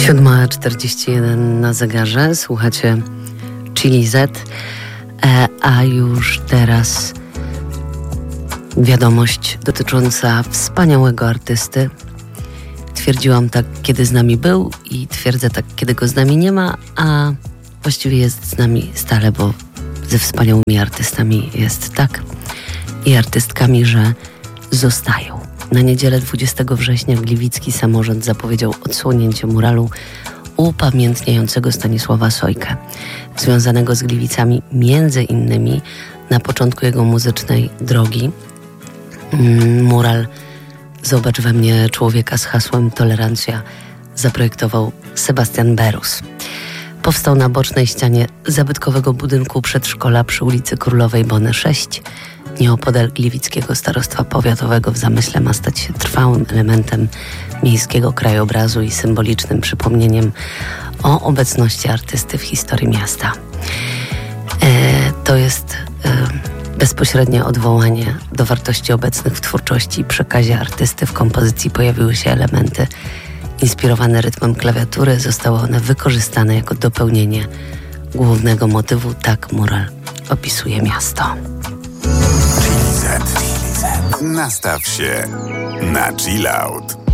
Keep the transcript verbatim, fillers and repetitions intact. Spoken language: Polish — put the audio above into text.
siódma czterdzieści jeden na zegarze, słuchacie Chili Z, e, a już teraz wiadomość dotycząca wspaniałego artysty. Twierdziłam tak, kiedy z nami był i twierdzę tak, kiedy go z nami nie ma, a właściwie jest z nami stale, bo ze wspaniałymi artystami jest tak i artystkami, że zostają. Na niedzielę dwudziestego września Gliwicki Samorząd zapowiedział odsłonięcie muralu upamiętniającego Stanisława Sojkę, związanego z Gliwicami między innymi na początku jego muzycznej drogi. Mural Zobacz we mnie człowieka z hasłem Tolerancja zaprojektował Sebastian Berus. Powstał na bocznej ścianie zabytkowego budynku przedszkola przy ulicy Królowej Bony sześć, nieopodal Gliwickiego Starostwa Powiatowego. W zamyśle ma stać się trwałym elementem miejskiego krajobrazu i symbolicznym przypomnieniem o obecności artysty w historii miasta. E, to jest e, bezpośrednie odwołanie do wartości obecnych w twórczości i przekazie artysty. W kompozycji pojawiły się elementy inspirowane rytmem klawiatury. Zostały one wykorzystane jako dopełnienie głównego motywu. Tak mural opisuje miasto. Nastaw się na chill out.